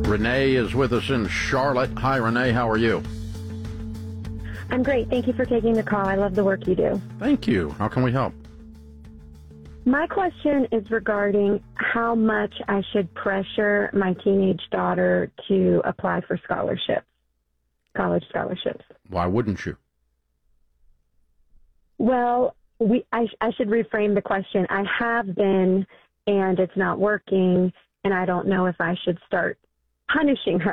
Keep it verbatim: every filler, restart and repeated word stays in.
Renee is with us in Charlotte. Hi, Renee. How are you? I'm great. Thank you for taking the call. I love the work you do. Thank you. How can we help? My question is regarding how much I should pressure my teenage daughter to apply for scholarships, college scholarships. Why wouldn't you? Well, we I, I should reframe the question. I have been, and it's not working, and I don't know if I should start punishing her.